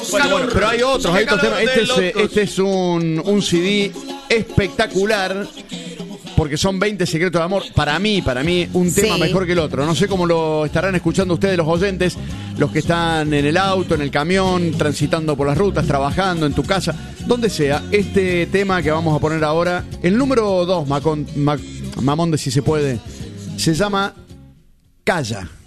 Bueno, pero hay otros temas. Este es un CD espectacular. Porque son 20 secretos de amor. Para mí, un tema mejor que el otro. No sé cómo lo estarán escuchando ustedes, los oyentes, los que están en el auto, en el camión, transitando por las rutas, trabajando, en tu casa, donde sea. Este tema que vamos a poner ahora, el número 2, Mamón de Si Se Puede, se llama Calla.